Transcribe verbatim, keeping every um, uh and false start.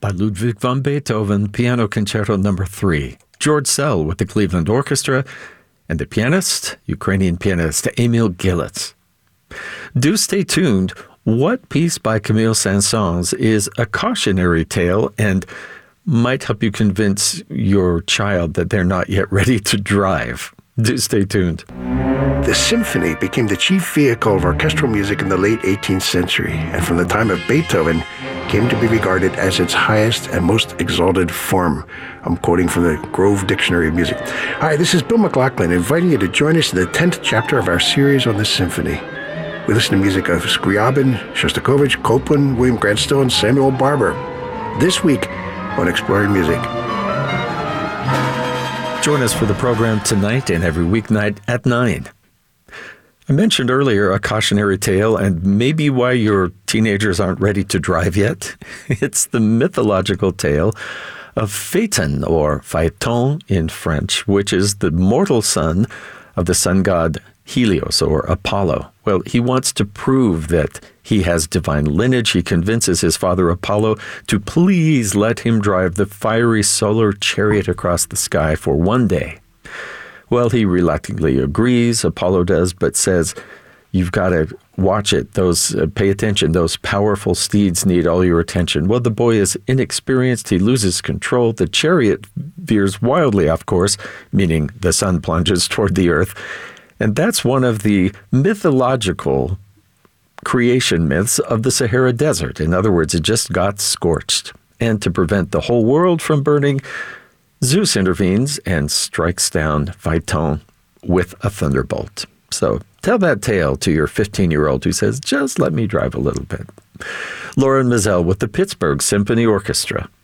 by Ludwig van Beethoven, Piano Concerto Number three. George Szell with the Cleveland Orchestra, and the pianist, Ukrainian pianist Emil Gilitz. Do stay tuned. What piece by Camille Saint-Saëns is a cautionary tale and might help you convince your child that they're not yet ready to drive? Do stay tuned. The symphony became the chief vehicle of orchestral music in the late eighteenth century, and from the time of Beethoven came to be regarded as its highest and most exalted form. I'm quoting from the Grove Dictionary of Music. Hi, this is Bill McLaughlin, inviting you to join us in the tenth chapter of our series on the symphony. We listen to music of Scriabin, Shostakovich, Copland, William Grant Still, and Samuel Barber. This week on Exploring Music. Join us for the program tonight and every weeknight at nine. I mentioned earlier a cautionary tale and maybe why your teenagers aren't ready to drive yet. It's the mythological tale of Phaeton, or Phaeton in French, which is the mortal son of the sun god Helios, or Apollo. Well, he wants to prove that he has divine lineage. He convinces his father Apollo to please let him drive the fiery solar chariot across the sky for one day. Well, he reluctantly agrees, Apollo does, but says, you've got to watch it. Those uh, pay attention. Those powerful steeds need all your attention. Well, the boy is inexperienced. He loses control. The chariot veers wildly off course, meaning the sun plunges toward the earth. And that's one of the mythological creation myths of the Sahara Desert. In other words, it just got scorched. And to prevent the whole world from burning, Zeus intervenes and strikes down Phaeton with a thunderbolt. So tell that tale to your fifteen-year-old who says, just let me drive a little bit. Lauren Mizell with the Pittsburgh Symphony Orchestra.